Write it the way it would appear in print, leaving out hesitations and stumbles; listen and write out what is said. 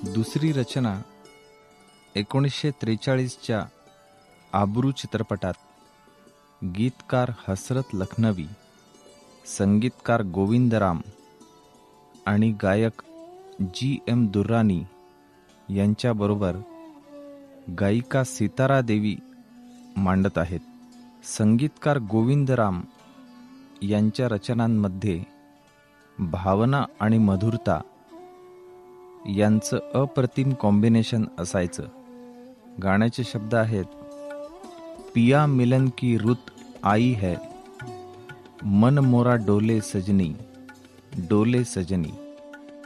दुसरी रचना 1943च्या आबरू चित्रपटात गीतकार हसरत लखनवी, संगीतकार गोविंदराम आणि गायक GM दुर्रानी यांच्याबरोबर गायिका सितारा देवी मांडत आहेत. संगीतकार गोविंदराम यांच्या रचनांमध्ये भावना आणि मधुरता यांचं अप्रतिम कॉम्बिनेशन असायचं. गाण्याचे शब्द आहेत, पिया मिलन की रुत आई है, मन मोरा डोले सजनी डोले सजनी.